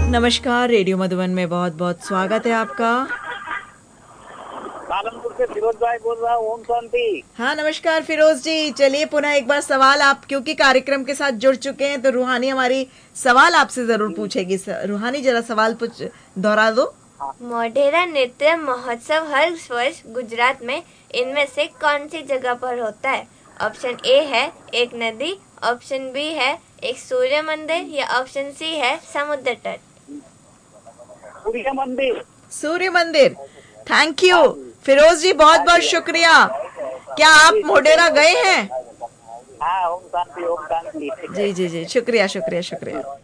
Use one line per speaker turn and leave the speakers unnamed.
नमस्कार, रेडियो मधुबन में बहुत बहुत स्वागत है आपका।
पालनपुर से फिरोज भाई बोल रहा हूँ। ओम शांति।
हाँ, नमस्कार फिरोज जी। चलिए पुनः एक बार सवाल, आप क्योंकि कार्यक्रम के साथ जुड़ चुके हैं तो रूहानी हमारी सवाल आपसे जरूर पूछेगी। रूहानी जरा सवाल दोहरा दो।
मोढेरा नृत्य महोत्सव हर वर्ष गुजरात में इनमें से कौन सी जगह पर होता है? ऑप्शन ए है एक नदी, ऑप्शन बी है एक सूर्य मंदिर या ऑप्शन सी है समुद्र तट।
सूर्य मंदिर।
सूर्य मंदिर। थैंक यू फिरोज जी, बहुत बहुत शुक्रिया। क्या आप मोढेरा गए हैं?
हाँ, ओम शांति ओम शांति।
जी जी जी, शुक्रिया शुक्रिया शुक्रिया।